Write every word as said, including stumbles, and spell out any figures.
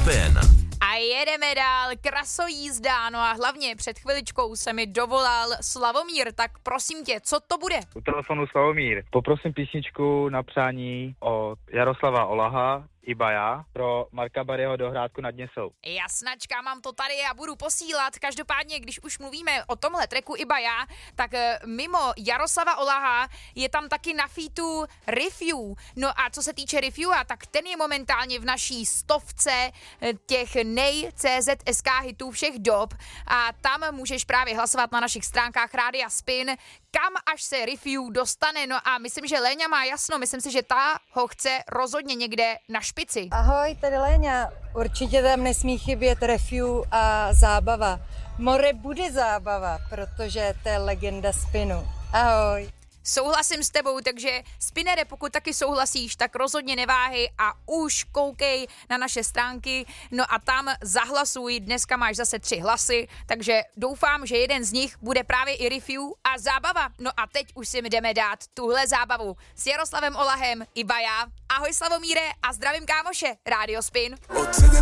Spin. A jedeme dál, krasojízda, no a hlavně před chviličkou se mi dovolal Slavomír, tak prosím tě, co to bude? U telefonu Slavomír. Poprosím písničku na přání od Jaroslava Olaha, Iba já, pro Marka Barryho Dohrádku nad Něsou. Jasnačka, mám to tady a budu posílat. Každopádně, když už mluvíme o tomhle treku Iba já, tak mimo Jaroslava Olaha je tam taky na featu Review. No a co se týče Review, tak ten je momentálně v naší stovce těch nej-C Z S K hitů všech dob a tam můžeš právě hlasovat na našich stránkách Rádia Spin, kam až se Review dostane. No a myslím, že Léňa má jasno, myslím si, že ta ho chce rozhodně někde na špici. Ahoj, tady Léňa. Určitě tam nesmí chybět Review a zábava. More bude zábava, protože to je legenda Spinu. Ahoj. Souhlasím s tebou, takže Spinere, pokud taky souhlasíš, tak rozhodně neváhej a už koukej na naše stránky, no a tam zahlasuj, dneska máš zase tři hlasy, takže doufám, že jeden z nich bude právě i Review a zábava. No a teď už si jdeme dát tuhle zábavu s Jaroslavem Olahem, Iba já. Ahoj Slavomíre a zdravím kámoše, Rádio Spin.